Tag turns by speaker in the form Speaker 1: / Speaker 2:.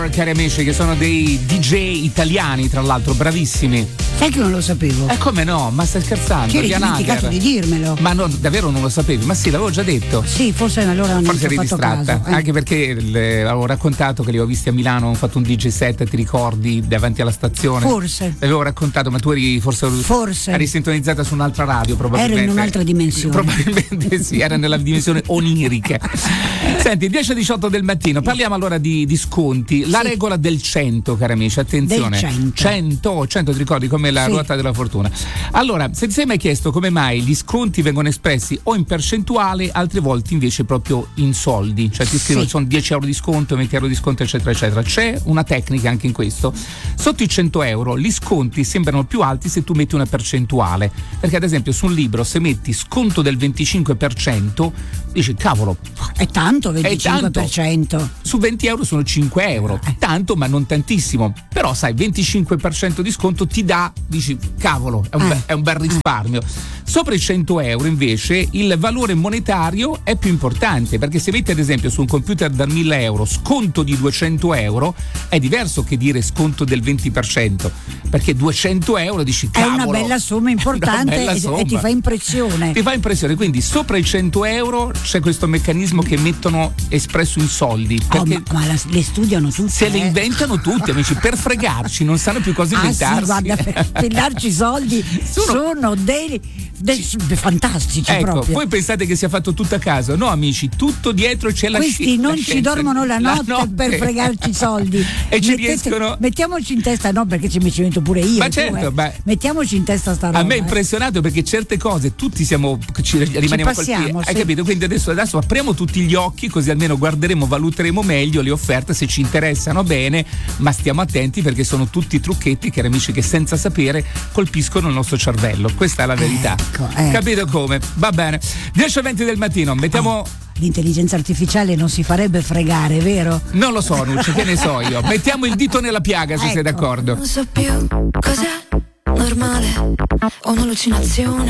Speaker 1: Cari amici, che sono dei DJ italiani, tra l'altro, bravissimi.
Speaker 2: Sai che non lo sapevo?
Speaker 1: Come no? Ma stai scherzando?
Speaker 2: Ti eri dimenticato di dirmelo.
Speaker 1: Ma no, davvero non lo sapevi? Ma sì, l'avevo già detto.
Speaker 2: Sì, forse allora non
Speaker 1: forse
Speaker 2: ci ho
Speaker 1: eri
Speaker 2: fatto
Speaker 1: distratta,
Speaker 2: caso.
Speaker 1: anche perché avevo raccontato che li ho visti a Milano, ho fatto un DJ set, ti ricordi, davanti alla stazione?
Speaker 2: Forse.
Speaker 1: L'avevo raccontato, ma tu eri forse eri sintonizzata su un'altra radio, probabilmente.
Speaker 2: Ero in un'altra dimensione.
Speaker 1: Probabilmente sì, era nella dimensione onirica. Senti, 10:18 del mattino, parliamo allora di sconti. La regola del 100, cari amici, attenzione.
Speaker 2: Del 100,
Speaker 1: ti ricordi come la ruota della fortuna? Allora, se ti sei mai chiesto come mai gli sconti vengono espressi o in percentuale, altre volte invece proprio in soldi, cioè ti scrivono sono 10 euro di sconto, 20 euro di sconto, eccetera eccetera. C'è una tecnica anche in questo. Sotto i 100 euro gli sconti sembrano più alti se tu metti una percentuale, perché ad esempio su un libro se metti sconto del 25% dici cavolo,
Speaker 2: è tanto 25%.
Speaker 1: Tanto. Su 20 euro sono 5 euro, tanto ma non tantissimo, però sai 25% di sconto ti dà, dici cavolo, è un bel risparmio. Sopra i 100 euro invece il valore monetario è più importante, perché se metti ad esempio su un computer da 1000 euro sconto di 200 euro è diverso che dire sconto del 20%, perché 200 euro dici cavolo,
Speaker 2: è una bella somma importante e ti fa impressione.
Speaker 1: Ti fa impressione, quindi sopra i 100 euro c'è questo meccanismo che mettono espresso in soldi, perché
Speaker 2: ma le studiano tutti,
Speaker 1: se le inventano tutti, amici, per fregarci, non sanno più cosa inventarsi.
Speaker 2: Sì, guarda, per darci i soldi sono dei fantastici,
Speaker 1: ecco,
Speaker 2: proprio.
Speaker 1: Voi pensate che sia fatto tutto a caso? No, amici, tutto dietro c'è
Speaker 2: questi non
Speaker 1: ci
Speaker 2: dormono la notte per fregarci i soldi
Speaker 1: e ci riescono.
Speaker 2: Mettiamoci in testa, no, perché ci metto pure io.
Speaker 1: Ma certo,
Speaker 2: mettiamoci in testa sta roba.
Speaker 1: A me è impressionato perché certe cose tutti rimaniamo colpiti, hai capito? Quindi adesso apriamo tutti gli occhi, così almeno guarderemo, valuteremo meglio le offerte se ci interessano bene, ma stiamo attenti perché sono tutti trucchetti, cari amici, che senza sapere colpiscono il nostro cervello. Questa è la verità. Capito come? Va bene. 10:20 del mattino, mettiamo.
Speaker 2: L'intelligenza artificiale non si farebbe fregare, vero?
Speaker 1: Non lo so, Nucci, che ne so io. Mettiamo il dito nella piaga, se sei d'accordo.
Speaker 3: Non so più cos'è normale o un'allucinazione.